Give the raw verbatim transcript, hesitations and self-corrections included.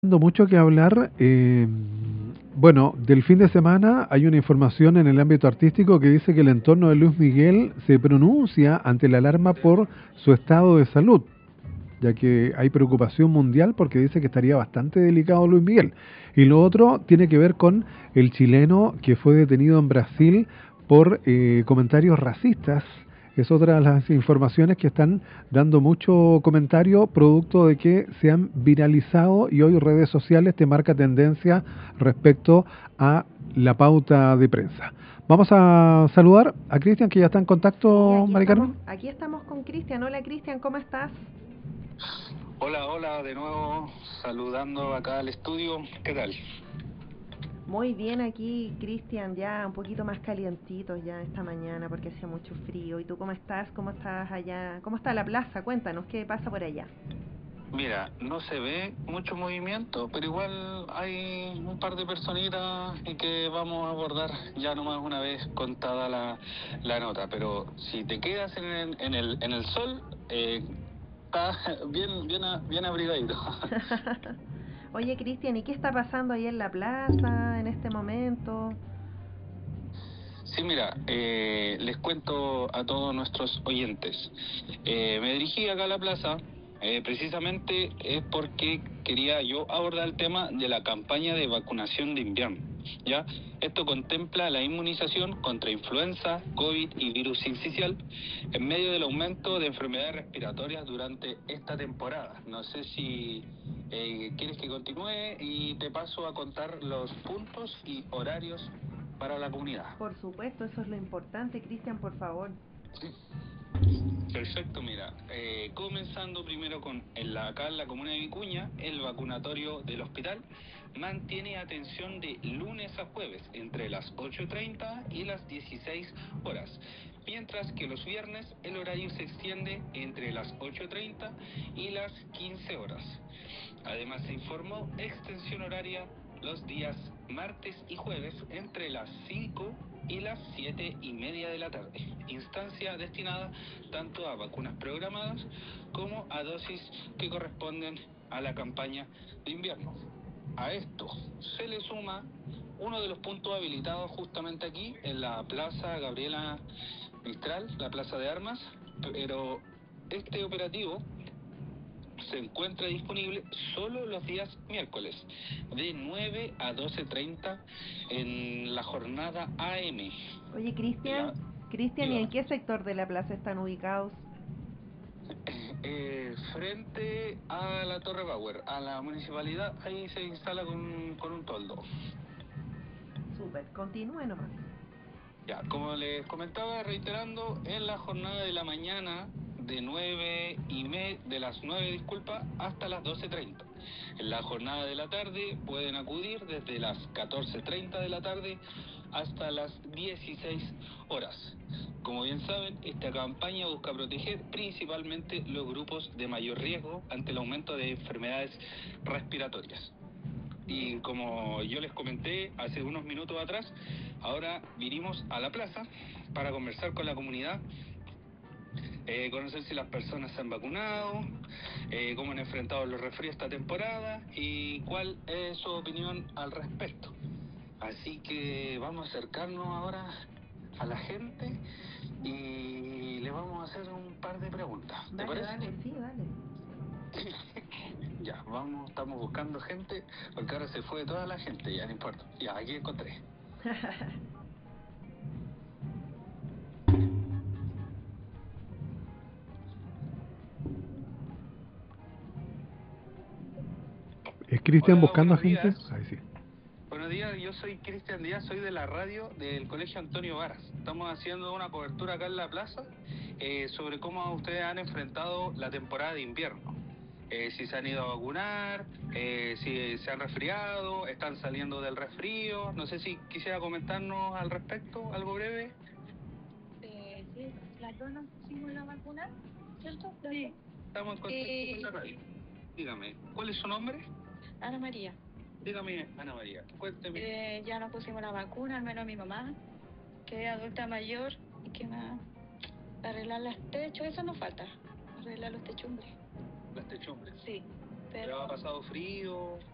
Dando mucho que hablar. Eh, bueno, del fin de semana hay una información en el ámbito artístico que dice que el entorno de Luis Miguel se pronuncia ante la alarma por su estado de salud, ya que hay preocupación mundial porque dice que estaría bastante delicado Luis Miguel. Y lo otro tiene que ver con el chileno que fue detenido en Brasil por eh, comentarios racistas. Es otra de las informaciones que están dando mucho comentario producto de que se han viralizado y hoy redes sociales te marca tendencia respecto a la pauta de prensa. Vamos a saludar a Cristian que ya está en contacto, Sí, aquí Mari estamos, Carmen. aquí estamos con Cristian. Hola Cristian, ¿cómo estás? Hola, hola, de nuevo saludando acá al estudio. ¿Qué tal? Muy bien aquí, Cristian, ya un poquito más calientitos ya esta mañana porque hacía mucho frío. ¿Y tú cómo estás? ¿Cómo estás allá? ¿Cómo está la plaza? Cuéntanos, ¿qué pasa por allá? Mira, no se ve mucho movimiento, pero igual hay un par de personitas y que vamos a abordar ya nomás una vez contada la, la nota. Pero si te quedas en el, en el, en el sol, eh, está bien, bien, a- bien abrigadito. Oye Cristian, ¿y qué está pasando ahí en la plaza en este momento? Sí, mira, eh, les cuento a todos nuestros oyentes. Eh, me dirigí acá a la plaza, eh, precisamente es porque quería yo abordar el tema de la campaña de vacunación de invierno, ¿ya? Esto contempla la inmunización contra influenza, COVID y virus sincicial en medio del aumento de enfermedades respiratorias durante esta temporada. No sé si eh, quieres que continúe y te paso a contar los puntos y horarios para la comunidad. Por supuesto, eso es lo importante, Cristian, por favor. Perfecto, mira, eh, comenzando primero con en la, acá en la comuna de Vicuña, el vacunatorio del hospital mantiene atención de lunes a jueves entre las ocho y treinta y las dieciséis horas, mientras que los viernes el horario se extiende entre las ocho y treinta y las quince horas. Además se informó extensión horaria los días martes y jueves entre las cinco y las siete y media de la tarde, instancia destinada tanto a vacunas programadas como a dosis que corresponden a la campaña de invierno. A esto se le suma uno de los puntos habilitados justamente aquí en la Plaza Gabriela Mistral, la Plaza de Armas, pero este operativo se encuentra disponible solo los días miércoles, de nueve a doce treinta en la jornada A M. Oye En Cristian, la, Cristian, ¿y en dígame, qué sector de la plaza están ubicados? eh, frente a la Torre Bauer, a la municipalidad, ahí se instala con, con un toldo. Súper, continúe nomás. Ya, como les comentaba, reiterando, en la jornada de la mañana de nueve y me, de las nueve, disculpa, hasta las doce treinta. En la jornada de la tarde pueden acudir desde las catorce treinta de la tarde hasta las dieciséis horas. Como bien saben, esta campaña busca proteger principalmente los grupos de mayor riesgo ante el aumento de enfermedades respiratorias. Y como yo les comenté hace unos minutos atrás, ahora vinimos a la plaza para conversar con la comunidad, eh, conocer si las personas se han vacunado, eh, cómo han enfrentado los resfríos esta temporada y cuál es su opinión al respecto. Así que vamos a acercarnos ahora a la gente y le vamos a hacer un par de preguntas. ¿Te Dale, parece? dale, sí, dale. Ya, vamos, estamos buscando gente, porque ahora se fue toda la gente, ya no importa. Ya, aquí encontré. ¿Es Cristian Hola, buscando a buenos gente? días. Ahí sí. Buenos días, yo soy Cristian Díaz, soy de la radio del Colegio Antonio Varas. Estamos haciendo una cobertura acá en la plaza eh, sobre cómo ustedes han enfrentado la temporada de invierno. Eh, si se han ido a vacunar, eh, si se han resfriado, están saliendo del resfrío. No sé si quisiera comentarnos al respecto, algo breve. Eh, sí, las dos nos pusimos la vacuna, ¿cierto? Las Sí, dos. estamos en contacto Eh, con la radio. Dígame, ¿cuál es su nombre? Ana María, Dígame, Ana María, cuénteme. eh, ya nos pusimos la vacuna, al menos mi mamá, que es adulta mayor y que más arreglar los techos, eso nos falta, arreglar los techumbres. Las techumbres. Sí, ¿Pero pero ha pasado frío?